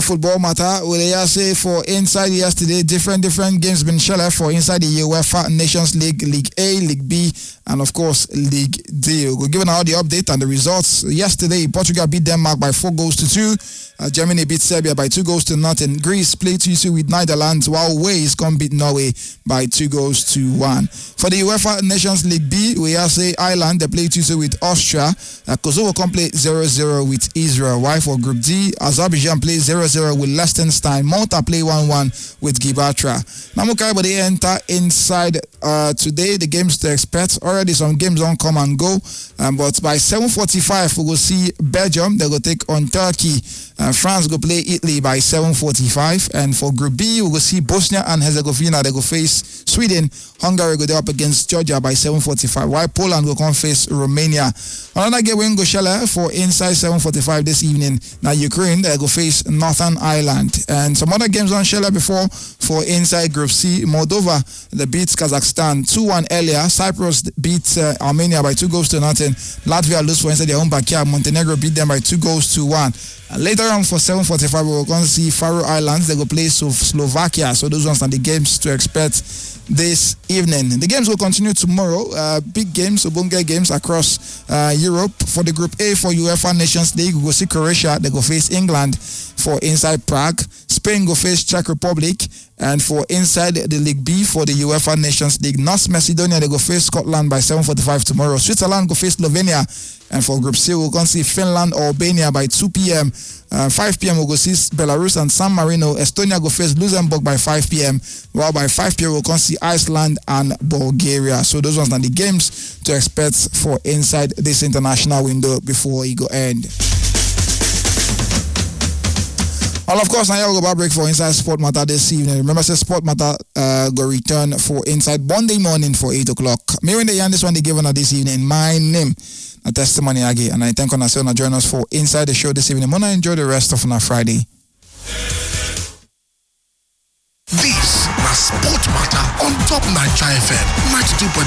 football matter, we say for inside yesterday, different games been shelled for inside the UEFA Nations League, League A, League B, and of course League D. We're giving out the update and the results. Yesterday, Portugal beat Denmark by 4-2. Germany beat Serbia by 2-0. Greece played 2-2 with Netherlands, while Wales beat Norway by 2-1. For the UEFA Nations League B, we say Ireland, they played 2-2 with Austria. Kosovo played 0-0 with Israel. While for Group D, Azerbaijan played 0-0 with Liechtenstein. Malta played 1-1 with Gibraltar. Now, they enter inside today, the games to expect. Already some games don't come and go. But by 7:45, we will see Belgium. They will take on Turkey. France will play Italy by 7:45. And for Group B, we will see Bosnia and Herzegovina. They will face Sweden. Hungary will go up against Georgia by 7:45. While Poland will come face Romania. Another game we go shell for inside 7:45 this evening. Now Ukraine, they will face Northern Ireland. And some other games on shell before for inside Group C. Moldova, they beat Kazakhstan 2-1 earlier. Cyprus beat Armenia by 2-0. Latvia lose for inside their own backyard. Montenegro beat them by 2-1. And later on for 7:45, we're going to see Faroe Islands. They will play Slovakia. So those ones are the games to expect this evening. The games will continue tomorrow. Big games, Ubunga games across Europe. For the Group A for UEFA Nations League, we will see Croatia. They go face England for inside Prague. Spain go face Czech Republic. And for inside the League B for the UEFA Nations League, North Macedonia, they go face Scotland by 7:45 tomorrow. Switzerland go face Slovenia. And for Group C, we're going to see Finland or Albania by 2 p.m. 5 p.m. we'll go see Belarus and San Marino. Estonia go face Luxembourg by 5 p.m. While by 5 p.m. we're going to see Iceland and Bulgaria. So those ones are the games to expect for inside this international window before it go end. And of course, now we'll go back break for Inside Sport Matter this evening. Remember, say Sport Matter go return for Inside Monday morning for 8 o'clock. Me when they end this one they given this evening. My name, a testimony again, and I thank you for joining us for Inside the Show this evening. I'm gonna enjoy the rest of our Friday. This na Sport Matter on Top Nigeria FM 92.9.